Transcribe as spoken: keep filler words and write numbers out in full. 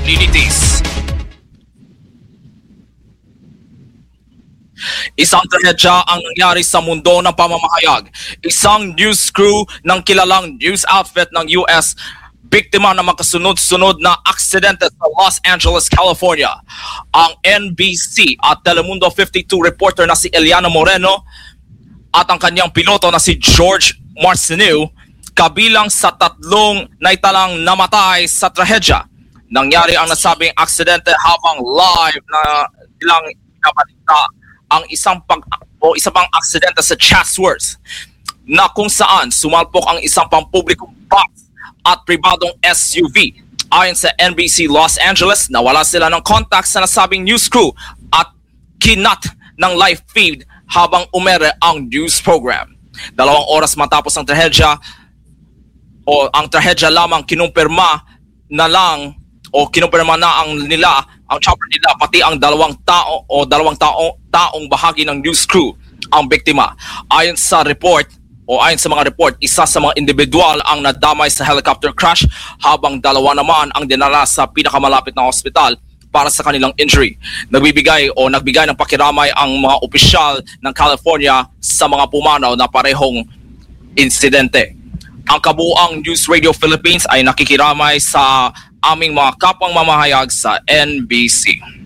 Linitis. Isang trahedya ang nangyari sa mundo ng pamamahayag. Isang news crew ng kilalang news outfit ng U S biktima ng magkasunod-sunod na aksidente sa Los Angeles, California. Ang N B C at Telemundo fifty-two reporter na si Eliana Moreno at ang kanyang piloto na si George Marcineu kabilang sa tatlong naitalang namatay sa trahedya. Nangyari ang nasabing aksidente habang live na ilang pinabalita ang isang pag o isa pang aksidente sa Chatsworth na kung saan sumalpok ang isang pampublikong bus at pribadong S U V. Ayon sa N B C Los Angeles, nawala sila ng contact sa nasabing news crew at kinat ng live feed habang umere ang news program. Dalawang oras matapos ang trahedya o ang trahedya lamang kinumpirma na lang o kinumpirma na ang nila ang chopper nila pati ang dalawang tao o dalawang tao taong bahagi ng news crew ang biktima. Ayon sa report o ayon sa mga report, isa sa mga individual ang nadamay sa helicopter crash habang dalawa naman ang dinala sa pinakamalapit na ospital para sa kanilang injury. Nagbibigay o nagbigay ng pakiramay ang mga opisyal ng California sa mga pumanaw na parehong insidente. Ang kabuuang News Radio Philippines ay nakikiramay sa aming mga kapwang mamahayag sa N B C.